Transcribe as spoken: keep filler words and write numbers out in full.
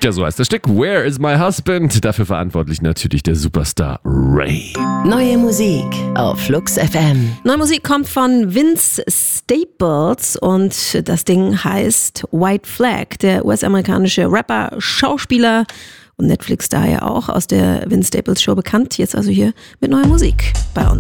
Ja, so heißt das Stück. Where is my husband? Dafür verantwortlich natürlich der Superstar Ray. Neue Musik auf Flux F M. Neue Musik kommt von Vince Staples und das Ding heißt White Flag. Der U S-amerikanische Rapper, Schauspieler und Netflix daher auch aus der Vince Staples Show bekannt. Jetzt also hier mit neuer Musik bei uns.